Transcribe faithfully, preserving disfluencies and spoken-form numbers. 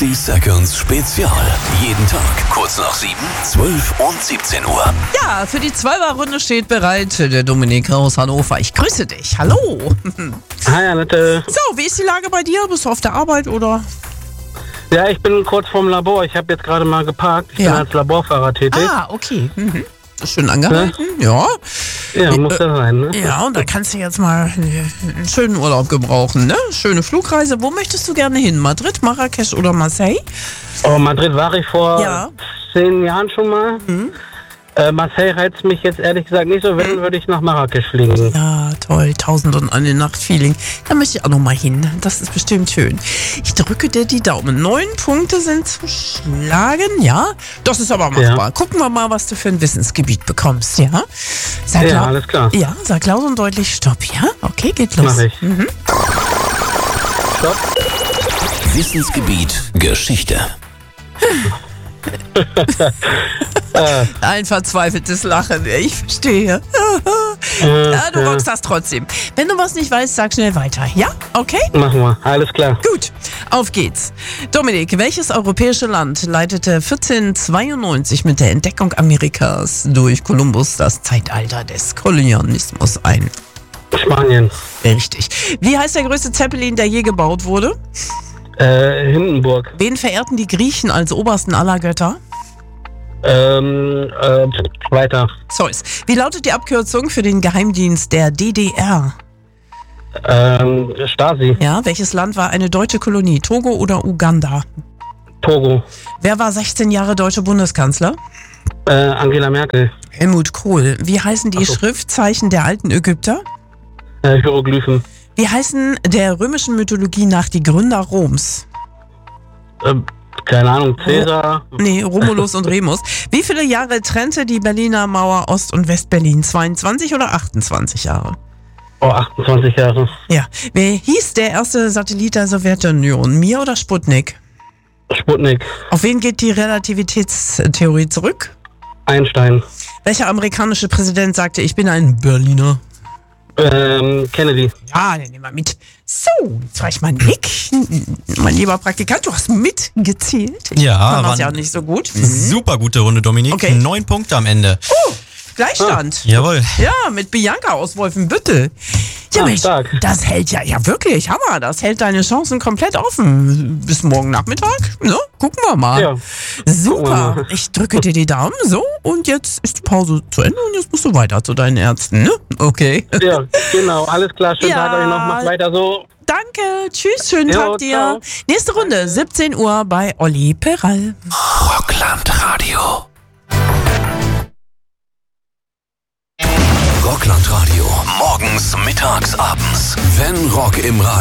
sechzig Seconds Spezial. Jeden Tag kurz nach sieben, zwölf und siebzehn Uhr. Ja, für die Zwölfer-Runde steht bereit der Dominik aus Hannover. Ich grüße dich. Hallo. Hi, Annette. So, wie ist die Lage bei dir? Bist du auf der Arbeit oder? Ja, ich bin kurz vorm Labor. Ich habe jetzt gerade mal geparkt. Ich Ja. bin als Laborfahrer tätig. Ah, okay. Mhm. Schön angehalten, ja. Ja, muss ja sein, ne? Ja, und da kannst du jetzt mal einen schönen Urlaub gebrauchen, ne? Schöne Flugreise. Wo möchtest du gerne hin? Madrid, Marrakesch oder Marseille? Oh, Madrid war ich vor Ja. zehn Jahren schon mal. Mhm. Äh, Marseille reizt mich jetzt ehrlich gesagt nicht so. Wenn, würde ich nach Marrakesch fliegen. Ja, toll. Tausend und eine Nacht Feeling. Da möchte ich auch noch mal hin. Das ist bestimmt schön. Ich drücke dir die Daumen. Neun Punkte sind zu schlagen, ja? Das ist aber machbar. Ja. Gucken wir mal, was du für ein Wissensgebiet bekommst, ja? Sag Ja, lau- alles klar. Ja, sag laut und deutlich Stopp, ja? Okay, geht los. Mach ich. Mhm. Stopp. Wissensgebiet Geschichte. Ein verzweifeltes Lachen, ich verstehe. Ja, du rockst das trotzdem. Wenn du was nicht weißt, sag schnell weiter. Ja? Okay? Machen wir. Alles klar. Gut, auf geht's. Dominik, welches europäische Land leitete vierzehnhundertzweiundneunzig mit der Entdeckung Amerikas durch Kolumbus das Zeitalter des Kolonialismus ein? Spanien. Richtig. Wie heißt der größte Zeppelin, der je gebaut wurde? Äh, Hindenburg. Wen verehrten die Griechen als obersten aller Götter? Ähm, äh, weiter. Zeus. Wie lautet die Abkürzung für den Geheimdienst der D D R? Ähm, Stasi. Ja, welches Land war eine deutsche Kolonie? Togo oder Uganda? Togo. Wer war sechzehn Jahre deutscher Bundeskanzler? Äh, Angela Merkel. Helmut Kohl. Wie heißen die Ach so. Schriftzeichen der alten Ägypter? Äh, Hieroglyphen. Wie heißen der römischen Mythologie nach die Gründer Roms? Ähm, keine Ahnung. Cäsar. Nee, Romulus und Remus. Wie viele Jahre trennte die Berliner Mauer Ost- und Westberlin? zweiundzwanzig oder achtundzwanzig Jahre? Oh, achtundzwanzig Jahre. Ja. Wer hieß der erste Satellit der Sowjetunion? Mir oder Sputnik? Sputnik. Auf wen geht die Relativitätstheorie zurück? Einstein. Welcher amerikanische Präsident sagte, ich bin ein Berliner? Ähm, Kennedy. Ja, den nehmen wir mit. So, jetzt war ich mal Nick. Mein lieber Praktikant, du hast mitgezählt. Ich Ja, kann das waren- ja nicht so gut. Super gute Runde, Dominik. Okay. Neun Punkte am Ende. Oh, Gleichstand. Jawohl. Ja, mit Bianca aus Wolfenbüttel. Ja, Ah, Mensch, stark. das hält ja, ja wirklich, Hammer. Das hält deine Chancen komplett offen. Bis morgen Nachmittag, ne? Gucken wir mal. Ja. Super. Gucken wir mal. Ich drücke dir die Daumen. So, und jetzt ist die Pause zu Ende und jetzt musst du weiter zu deinen Ärzten, ne? Okay. Ja, genau. Alles klar. Schönen Ja. Tag euch noch. Macht weiter so. Danke. Tschüss. Schönen Jo, Tag dir. ciao. Nächste Runde, siebzehn Uhr bei Olli Peral. Rockland Radio. Rockland Radio. Morgens, mittags, abends. Wenn Rock im Radio